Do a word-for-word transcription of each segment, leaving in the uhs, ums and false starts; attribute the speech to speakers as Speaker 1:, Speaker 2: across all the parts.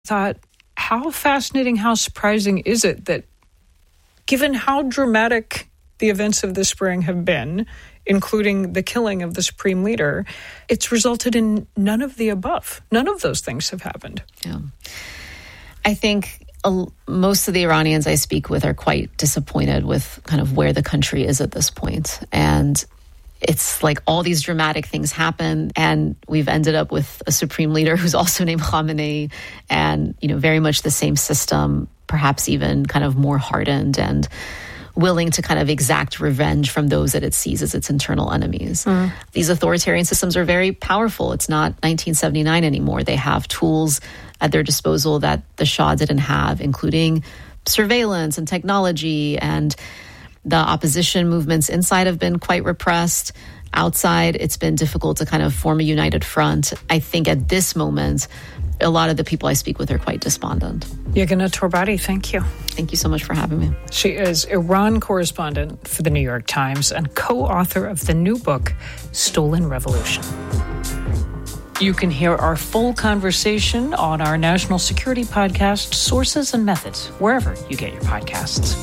Speaker 1: thought, how fascinating, how surprising is it that given how dramatic the events of the spring have been, including the killing of the supreme leader, it's resulted in none of the above. None of those things have happened.
Speaker 2: Yeah. I think uh, most of the Iranians I speak with are quite disappointed with kind of where the country is at this point. And it's like all these dramatic things happen, and we've ended up with a supreme leader who's also named Khamenei, and, you know, very much the same system, perhaps even kind of more hardened and willing to kind of exact revenge from those that it sees as its internal enemies. Mm. These authoritarian systems are very powerful. It's not nineteen seventy-nine anymore. They have tools at their disposal that the Shah didn't have, including surveillance and technology, and the opposition movements inside have been quite repressed. Outside, it's been difficult to kind of form a united front. I think at this moment, a lot of the people I speak with are quite despondent.
Speaker 1: Yeganeh Torbati, thank you.
Speaker 2: Thank you so much for having me.
Speaker 1: She is Iran correspondent for the New York Times and co-author of the new book, Stolen Revolution. You can hear our full conversation on our national security podcast, Sources and Methods, wherever you get your podcasts.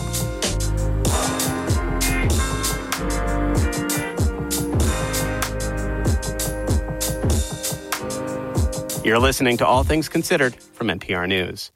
Speaker 3: You're listening to All Things Considered from N P R News.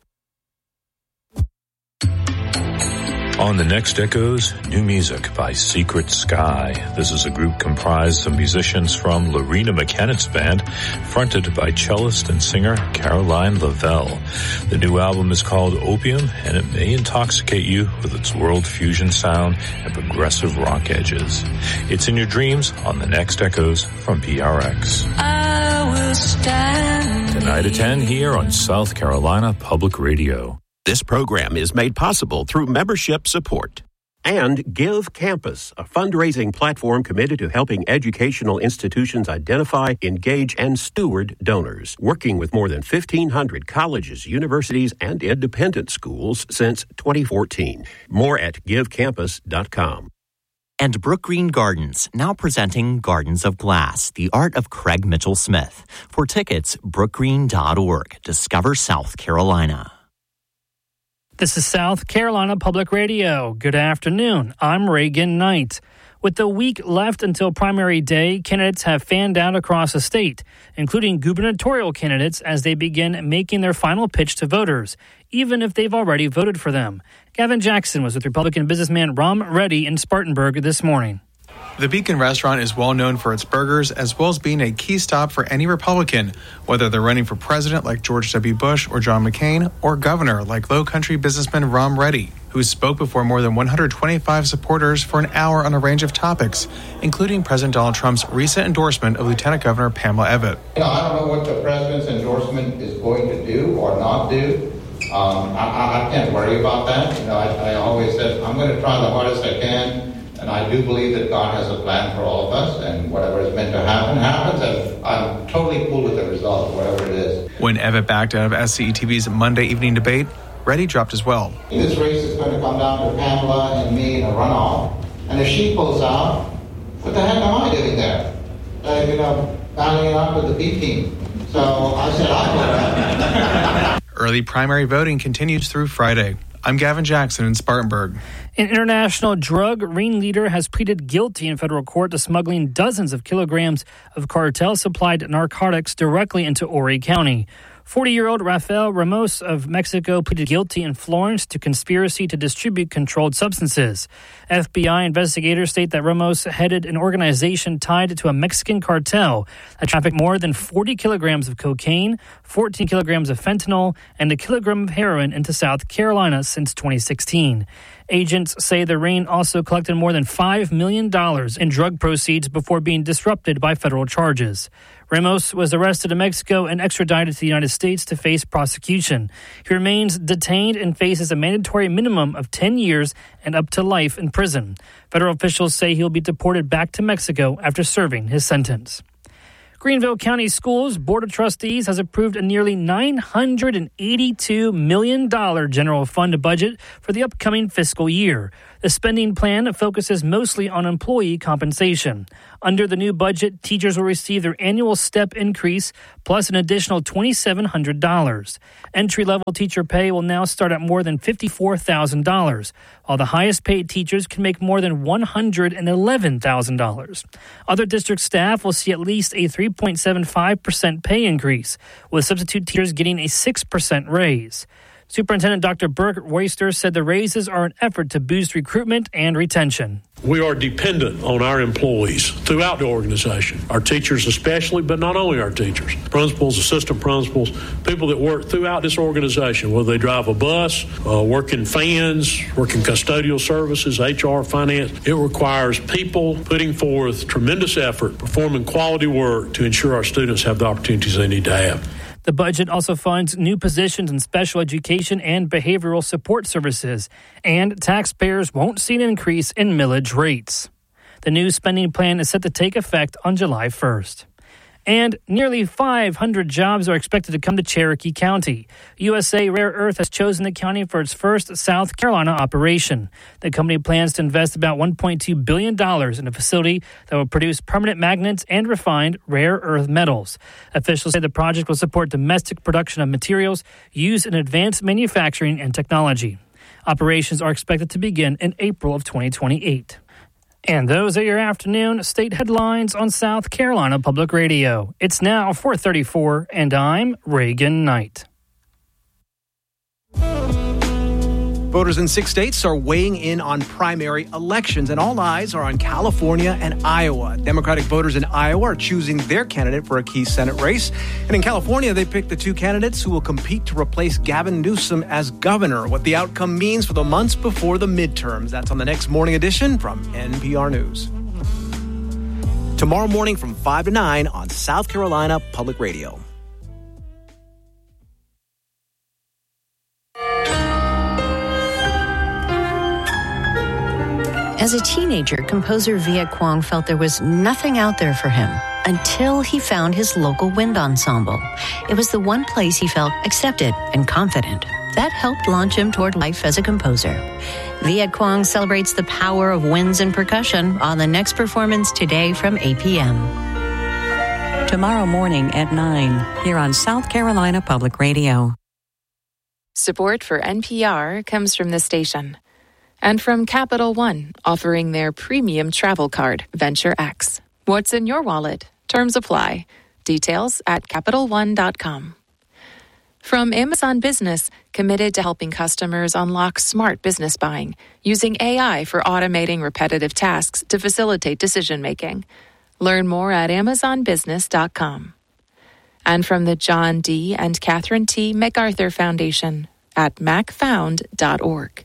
Speaker 4: On the next Echoes, new music by Secret Sky. This is a group comprised of musicians from Lorena McKennett's band, fronted by cellist and singer Caroline Lavelle. The new album is called Opium, and it may intoxicate you with its world fusion sound and progressive rock edges. It's in your dreams on the next Echoes from P R X.
Speaker 5: I will stand
Speaker 4: Tonight at ten here on South Carolina Public Radio.
Speaker 6: This program is made possible through membership support. And Give Campus, a fundraising platform committed to helping educational institutions identify, engage, and steward donors, working with more than fifteen hundred colleges, universities, and independent schools since twenty fourteen. More at give campus dot com.
Speaker 7: And Brookgreen Gardens, now presenting Gardens of Glass, the art of Craig Mitchell Smith. For tickets, brookgreen dot org. Discover South Carolina.
Speaker 8: This is South Carolina Public Radio. Good afternoon. I'm Reagan Knight. With the week left until primary day, candidates have fanned out across the state, including gubernatorial candidates as they begin making their final pitch to voters, even if they've already voted for them. Gavin Jackson was with Republican businessman Ram Reddy in Spartanburg this morning.
Speaker 9: The Beacon restaurant is well known for its burgers, as well as being a key stop for any Republican, whether they're running for president like George W. Bush or John McCain, or governor like Low Country businessman Ram Reddy, who spoke before more than one hundred twenty-five supporters for an hour on a range of topics, including President Donald Trump's recent endorsement of Lieutenant Governor Pamela Abbott.
Speaker 10: You know, I don't know what the president's endorsement is going to do or not do. Um, I, I can't worry about that. You know, I, I always said I'm going to try the hardest I can. And I do believe that God has a plan for all of us, and whatever is meant to happen, happens, and I'm totally cool with the result, whatever it is.
Speaker 9: When Abbott backed out of S C E T V's Monday evening debate, Reddy dropped as well.
Speaker 10: This race is going to come down to Pamela and me in a runoff, and if she pulls out, what the heck am I doing there? Uh, you know, battling it out with the B team. So I said I will.
Speaker 9: Early primary voting continues through Friday. I'm Gavin Jackson in Spartanburg.
Speaker 8: An international drug ringleader has pleaded guilty in federal court to smuggling dozens of kilograms of cartel-supplied narcotics directly into Horry County. forty-year-old Rafael Ramos of Mexico pleaded guilty in Florence to conspiracy to distribute controlled substances. F B I investigators state that Ramos headed an organization tied to a Mexican cartel that trafficked more than forty kilograms of cocaine, fourteen kilograms of fentanyl, and a kilogram of heroin into South Carolina since twenty sixteen. Agents say the ring also collected more than five million dollars in drug proceeds before being disrupted by federal charges. Ramos was arrested in Mexico and extradited to the United States to face prosecution. He remains detained and faces a mandatory minimum of ten years and up to life in prison. Federal officials say he'll be deported back to Mexico after serving his sentence. Greenville County Schools Board of Trustees has approved a nearly nine hundred eighty-two million dollars general fund budget for the upcoming fiscal year. The spending plan focuses mostly on employee compensation. Under the new budget, teachers will receive their annual step increase plus an additional two thousand seven hundred dollars. Entry-level teacher pay will now start at more than fifty-four thousand dollars, while the highest-paid teachers can make more than one hundred eleven thousand dollars. Other district staff will see at least a three point seven five percent pay increase, with substitute teachers getting a six percent raise. Superintendent Doctor Burke Royster said the raises are an effort to boost recruitment and retention.
Speaker 11: We are dependent on our employees throughout the organization, our teachers especially, but not only our teachers, principals, assistant principals, people that work throughout this organization, whether they drive a bus, uh, work in fans, work in custodial services, H R, finance. It requires people putting forth tremendous effort, performing quality work to ensure our students have the opportunities they need to have.
Speaker 8: The budget also funds new positions in special education and behavioral support services, and taxpayers won't see an increase in millage rates. The new spending plan is set to take effect on July first. And nearly five hundred jobs are expected to come to Cherokee County. U S A Rare Earth has chosen the county for its first South Carolina operation. The company plans to invest about one point two billion dollars in a facility that will produce permanent magnets and refined rare earth metals. Officials say the project will support domestic production of materials used in advanced manufacturing and technology. Operations are expected to begin in April of twenty twenty-eight. And those are your afternoon state headlines on South Carolina Public Radio. It's now four thirty-four, and I'm Reagan Knight.
Speaker 12: Voters in six states are weighing in on primary elections, and all eyes are on California and Iowa. Democratic voters in Iowa are choosing their candidate for a key Senate race. And in California, they picked the two candidates who will compete to replace Gavin Newsom as governor. What the outcome means for the months before the midterms. That's on the next morning edition from N P R News. Tomorrow morning from five to nine on South Carolina Public Radio.
Speaker 13: As a teenager, composer Viet Quang felt there was nothing out there for him until he found his local wind ensemble. It was the one place he felt accepted and confident. That helped launch him toward life as a composer. Viet Quang celebrates the power of winds and percussion on the next performance today from eight p.m.
Speaker 14: Tomorrow morning at nine, here on South Carolina Public Radio.
Speaker 15: Support for N P R comes from the station. And from Capital One, offering their premium travel card, Venture X. What's in your wallet? Terms apply. Details at Capital One dot com. From Amazon Business, committed to helping customers unlock smart business buying, using A I for automating repetitive tasks to facilitate decision-making. Learn more at Amazon Business dot com. And from the John D. and Catherine T. MacArthur Foundation at Mac Found dot org.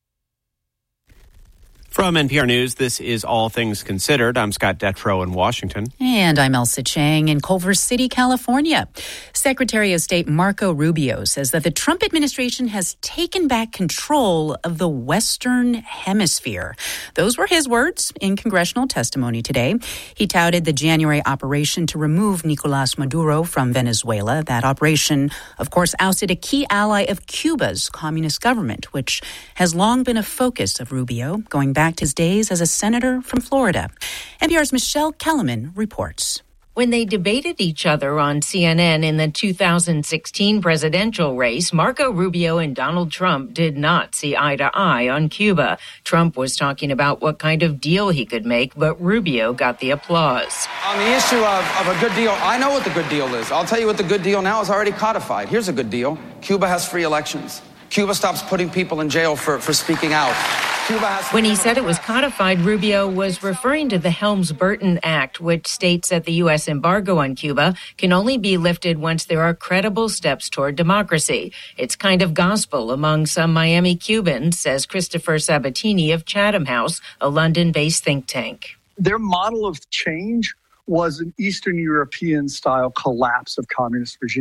Speaker 3: From N P R News, this is All Things Considered. I'm Scott Detrow in Washington.
Speaker 16: And I'm Elsa Chang in Culver City, California. Secretary of State Marco Rubio says that the Trump administration has taken back control of the Western Hemisphere. Those were his words in congressional testimony today. He touted the January operation to remove Nicolas Maduro from Venezuela. That operation, of course, ousted a key ally of Cuba's communist government, which has long been a focus of Rubio, going back to his days as a senator from Florida. N P R's Michelle Kellerman reports.
Speaker 17: When they debated each other on C N N in the two thousand sixteen presidential race, Marco Rubio and Donald Trump did not see eye to eye on Cuba. Trump was talking about what kind of deal he could make, but Rubio got the applause.
Speaker 18: On the issue of, of a good deal, I know what the good deal is. I'll tell you what the good deal now is already codified. Here's a good deal. Cuba has free elections. Cuba stops putting people in jail for, for speaking out. Cuba has
Speaker 17: when he said it was codified, Rubio was referring to the Helms-Burton Act, which states that the U S embargo on Cuba can only be lifted once there are credible steps toward democracy. It's kind of gospel among some Miami Cubans, says Christopher Sabatini of Chatham House, a London-based think tank.
Speaker 19: Their model of change was an Eastern European-style collapse of communist regimes.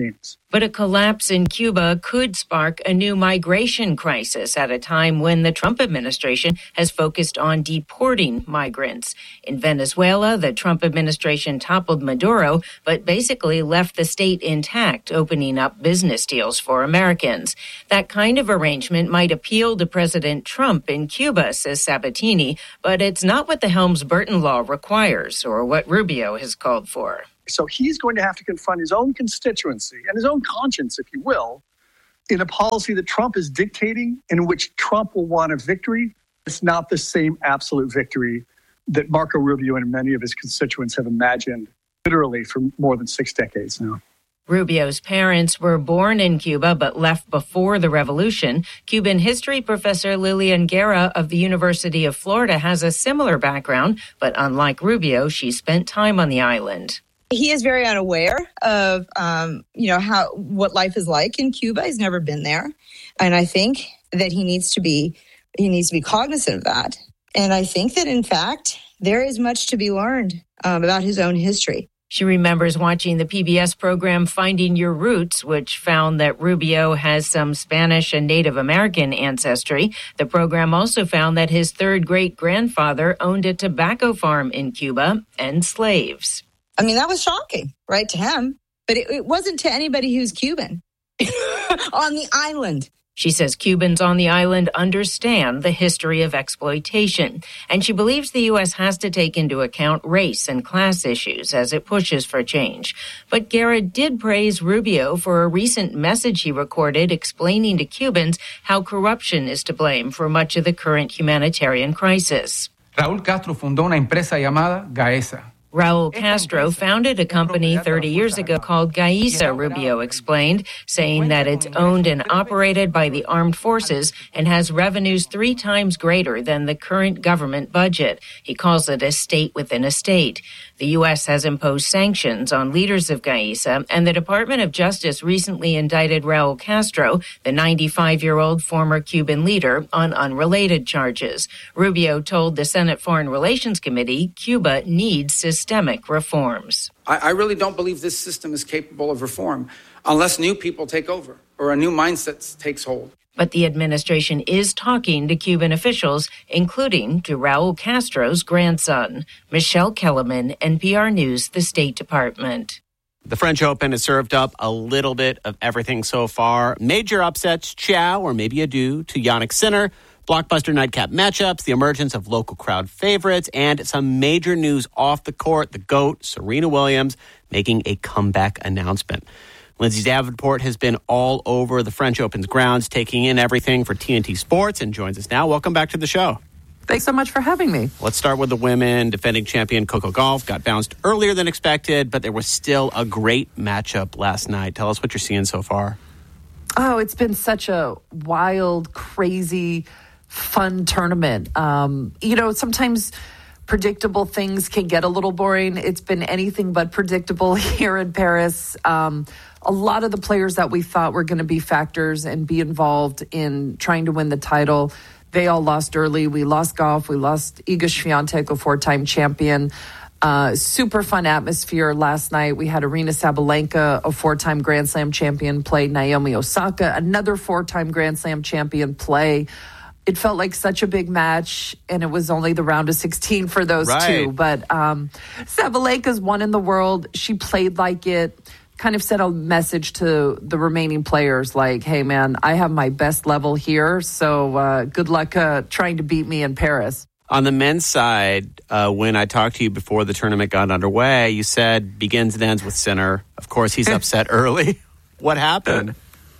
Speaker 17: But a collapse in Cuba could spark a new migration crisis at a time when the Trump administration has focused on deporting migrants. In Venezuela, the Trump administration toppled Maduro, but basically left the state intact, opening up business deals for Americans. That kind of arrangement might appeal to President Trump in Cuba, says Sabatini, but it's not what the Helms-Burton law requires or what Rubio has called for.
Speaker 19: So he's going to have to confront his own constituency and his own conscience, if you will, in a policy that Trump is dictating, in which Trump will want a victory. It's not the same absolute victory that Marco Rubio and many of his constituents have imagined literally for more than six decades now.
Speaker 17: Rubio's parents were born in Cuba but left before the revolution. Cuban history professor Lillian Guerra of the University of Florida has a similar background, but unlike Rubio, she spent time on the island.
Speaker 20: He is very unaware of, um, you know, how what life is like in Cuba. He's never been there, and I think that he needs to be he needs to be cognizant of that. And I think that, in fact, there is much to be learned um, about his own history.
Speaker 17: She remembers watching the P B S program Finding Your Roots, which found that Rubio has some Spanish and Native American ancestry. The program also found that his third great-grandfather owned a tobacco farm in Cuba and slaves.
Speaker 20: I mean, that was shocking, right, to him. But it, it wasn't to anybody who's Cuban on the island.
Speaker 17: She says Cubans on the island understand the history of exploitation, and she believes the U S has to take into account race and class issues as it pushes for change. But Guerra did praise Rubio for a recent message he recorded explaining to Cubans how corruption is to blame for much of the current humanitarian crisis.
Speaker 21: Raúl Castro fundó una empresa llamada Gaesa.
Speaker 17: Raul Castro founded a company thirty years ago called Gaesa, Rubio explained, saying that it's owned and operated by the armed forces and has revenues three times greater than the current government budget. He calls it a state within a state. The U S has imposed sanctions on leaders of Gaesa, and the Department of Justice recently indicted Raul Castro, the ninety-five-year-old former Cuban leader, on unrelated charges. Rubio told the Senate Foreign Relations Committee Cuba needs systemic reforms.
Speaker 18: I, I really don't believe this system is capable of reform unless new people take over or a new mindset takes hold.
Speaker 17: But the administration is talking to Cuban officials, including to Raul Castro's grandson. Michelle Kellerman, N P R News, the State Department.
Speaker 3: The French Open has served up a little bit of everything so far. Major upsets, ciao, or maybe adieu to Jannik Sinner. Blockbuster nightcap matchups, the emergence of local crowd favorites, and some major news off the court. The GOAT, Serena Williams, making a comeback announcement. Lindsay Davenport has been all over the French Open's grounds, taking in everything for T N T Sports, and joins us now. Welcome back to the show.
Speaker 22: Thanks so much for having me.
Speaker 3: Let's start with the women. Defending champion Coco Gauff got bounced earlier than expected, but there was still a great matchup last night. Tell us what you're seeing so far.
Speaker 22: Oh, it's been such a wild, crazy, fun tournament. Um, you know, sometimes predictable things can get a little boring. It's been anything but predictable here in Paris. Um, a lot of the players that we thought were going to be factors and be involved in trying to win the title, they all lost early. We lost Gauff. We lost Iga Swiatek, a four-time champion. Uh, super fun atmosphere last night. We had Aryna Sabalenka, a four-time Grand Slam champion, play Naomi Osaka, another four-time Grand Slam champion, play. It felt like such a big match, and it was only the round of sixteen for those
Speaker 3: right.
Speaker 22: two. But um, Sabalenka's one in the world. She played like it, kind of sent a message to the remaining players like, hey, man, I have my best level here, so uh, good luck uh, trying to beat me in Paris.
Speaker 3: On the men's side, uh, when I talked to you before the tournament got underway, you said begins and ends with Sinner. Of course, he's upset early. What happened?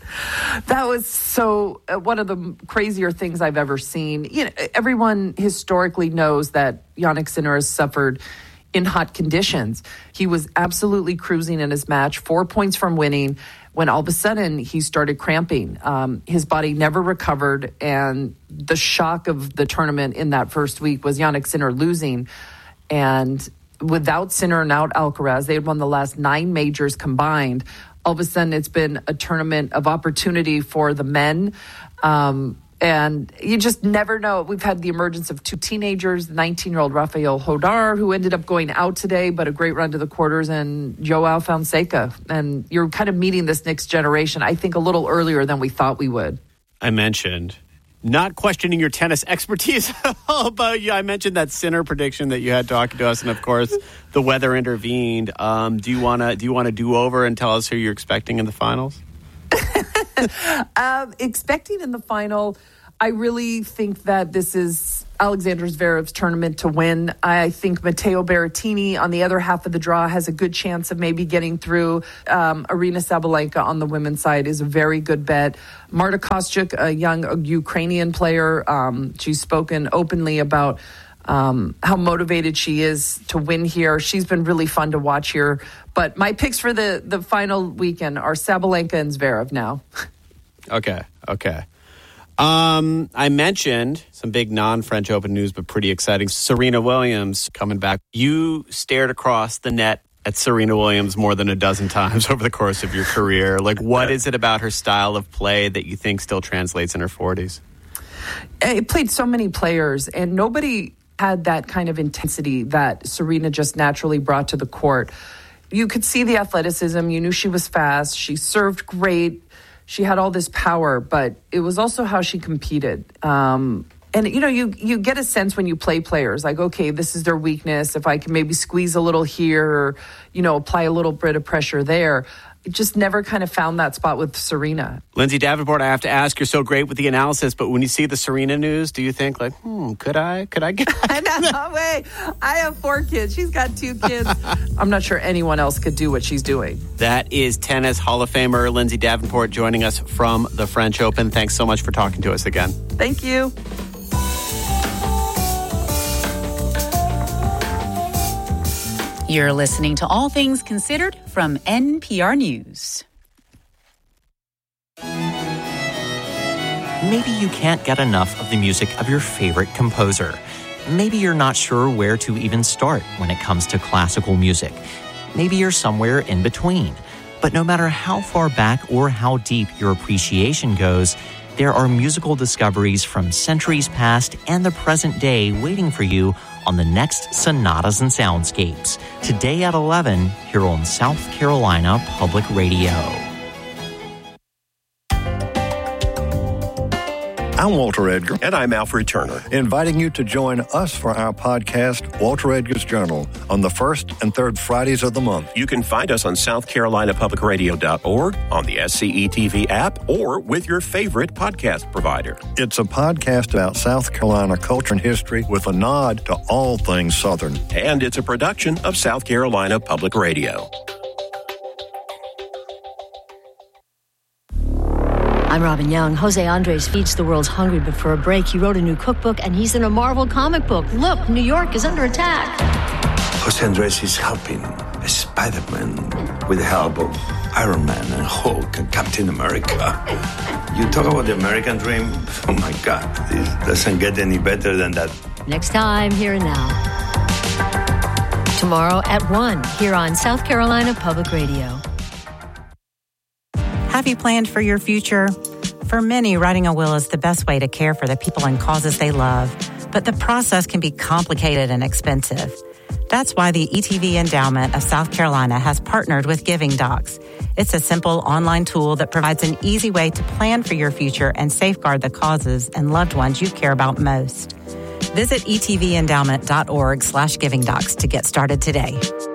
Speaker 22: That was so uh, one of the crazier things I've ever seen. You know, everyone historically knows that Jannik Sinner has suffered in hot conditions. He was absolutely cruising in his match, four points from winning, when all of a sudden he started cramping. Um, his body never recovered, and the shock of the tournament in that first week was Jannik Sinner losing. And without Sinner and out Alcaraz, they had won the last nine majors combined. All of a sudden, it's been a tournament of opportunity for the men. Um, And you just never know. We've had the emergence of two teenagers, nineteen-year-old Rafael Hodar, who ended up going out today, but a great run to the quarters, and Joao Fonseca. And you're kind of meeting this next generation, I think, a little earlier than we thought we would.
Speaker 3: I mentioned not questioning your tennis expertise about you. I mentioned that Sinner prediction that you had talking to us, and of course, the weather intervened. Um, do you want to do you want to do over and tell us who you're expecting in the finals?
Speaker 22: um, expecting in the final, I really think that this is Alexander Zverev's tournament to win. I think Matteo Berrettini on the other half of the draw has a good chance of maybe getting through. Um, Arina Sabalenka on the women's side is a very good bet. Marta Kostyuk, a young Ukrainian player, um, she's spoken openly about Um, how motivated she is to win here. She's been really fun to watch here. But my picks for the, the final weekend are Sabalenka and Zverev now.
Speaker 3: Okay, okay. Um, I mentioned some big non-French Open news, but pretty exciting. Serena Williams coming back. You stared across the net at Serena Williams more than a dozen times over the course of your career. Like, what is it about her style of play that you think still translates in her forties?
Speaker 22: It played so many players, and nobody had that kind of intensity that Serena just naturally brought to the court. You could see the athleticism. You knew she was fast. She served great. She had all this power, but it was also how she competed. Um, and, you know, you, you get a sense when you play players, like, okay, this is their weakness. If I can maybe squeeze a little here or, you know, apply a little bit of pressure there. It just never kind of found that spot with Serena.
Speaker 3: Lindsay Davenport, I have to ask, you're so great with the analysis, but when you see the Serena news, do you think like, hmm, could I, could I get
Speaker 22: No way. I have four kids. She's got two kids. I'm not sure anyone else could do what she's doing.
Speaker 3: That is Tennis Hall of Famer Lindsay Davenport joining us from the French Open. Thanks so much for talking to us again.
Speaker 22: Thank you.
Speaker 16: You're listening to All Things Considered from N P R News.
Speaker 7: Maybe you can't get enough of the music of your favorite composer. Maybe you're not sure where to even start when it comes to classical music. Maybe you're somewhere in between. But no matter how far back or how deep your appreciation goes, there are musical discoveries from centuries past and the present day waiting for you on the next Sonatas and Soundscapes, today at eleven here on South Carolina Public Radio.
Speaker 1: I'm Walter Edgar.
Speaker 6: And I'm Alfred Turner.
Speaker 1: Inviting you to join us for our podcast, Walter Edgar's Journal, on the first and third Fridays of the month.
Speaker 6: You can find us on south carolina public radio dot org, on the S C E T V app, or with your favorite podcast provider.
Speaker 1: It's a podcast about South Carolina culture and history with a nod to all things Southern.
Speaker 6: And it's a production of South Carolina Public Radio.
Speaker 2: I'm Robin Young. Jose Andres feeds the world's hungry, but for a break, he wrote a new cookbook, and he's in a Marvel comic book. Look, New York is under attack.
Speaker 23: Jose Andres is helping Spider-Man with the help of Iron Man and Hulk and Captain America. You talk about the American dream? Oh, my God. This doesn't get any better than that.
Speaker 2: Next time, Here and Now. Tomorrow at one, here on South Carolina Public Radio.
Speaker 24: Have you planned for your future? For many, writing a will is the best way to care for the people and causes they love. But the process can be complicated and expensive. That's why the E T V Endowment of South Carolina has partnered with Giving Docs. It's a simple online tool that provides an easy way to plan for your future and safeguard the causes and loved ones you care about most. Visit e t v endowment dot org slash giving docs to get started today.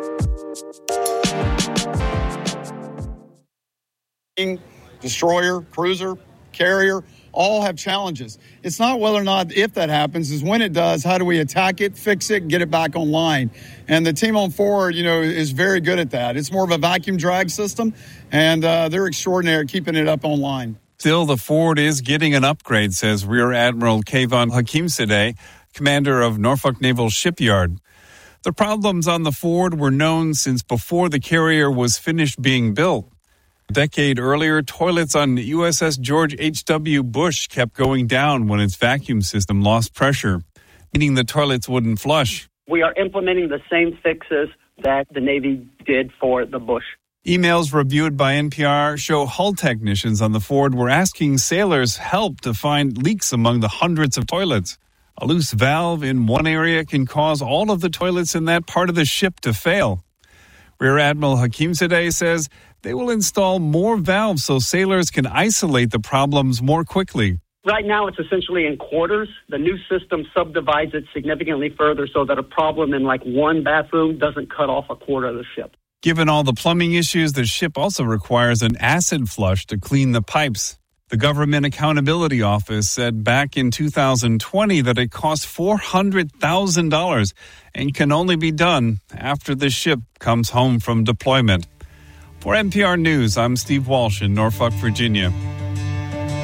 Speaker 25: Destroyer, cruiser, carrier, all have challenges. It's not whether or not if that happens, is when it does, how do we attack it, fix it, get it back online? And the team on Ford, you know, is very good at that. It's more of a vacuum drag system, and uh, they're extraordinary at keeping it up online.
Speaker 26: Still, the Ford is getting an upgrade, says Rear Admiral Kayvon Hakimzadeh, commander of Norfolk Naval Shipyard. The problems on the Ford were known since before the carrier was finished being built. A decade earlier, toilets on U S S George H W Bush kept going down when its vacuum system lost pressure, meaning the toilets wouldn't flush.
Speaker 27: We are implementing the same fixes that the Navy did for the Bush.
Speaker 26: Emails reviewed by N P R show hull technicians on the Ford were asking sailors help to find leaks among the hundreds of toilets. A loose valve in one area can cause all of the toilets in that part of the ship to fail. Rear Admiral Hakimzadeh says they will install more valves so sailors can isolate the problems more quickly.
Speaker 4: Right now, it's essentially in quarters. The new system subdivides it significantly further so that a problem in like one bathroom doesn't cut off a quarter of the ship.
Speaker 26: Given all the plumbing issues, the ship also requires an acid flush to clean the pipes. The Government Accountability Office said back in two thousand twenty that it cost four hundred thousand dollars and can only be done after the ship comes home from deployment. For N P R News, I'm Steve Walsh in Norfolk, Virginia.